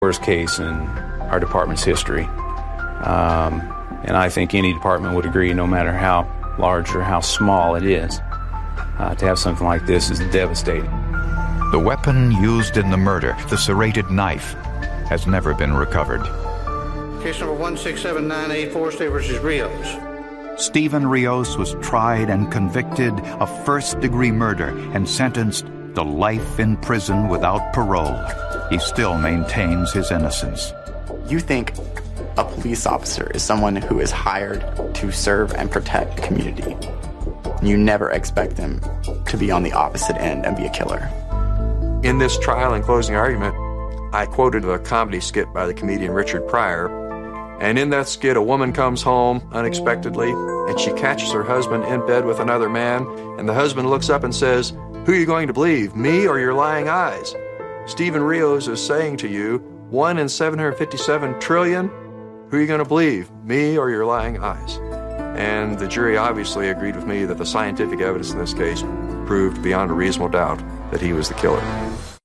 Worst case in our department's history. And I think any department would agree, no matter how large or how small it is, to have something like this is devastating. The weapon used in the murder, the serrated knife, has never been recovered. Case number 1679A, Forrester v. Rios. Stephen Rios was tried and convicted of first-degree murder and sentenced to life in prison without parole. He still maintains his innocence. You think a police officer is someone who is hired to serve and protect the community. You never expect them to be on the opposite end and be a killer. In this trial and closing argument, I quoted a comedy skit by the comedian Richard Pryor. And in that skit, a woman comes home unexpectedly, and she catches her husband in bed with another man, and the husband looks up and says, "Who are you going to believe, me or your lying eyes?" Stephen Rios is saying to you, 1 in 757 trillion, who are you going to believe, me or your lying eyes? And the jury obviously agreed with me that the scientific evidence in this case proved beyond a reasonable doubt that he was the killer.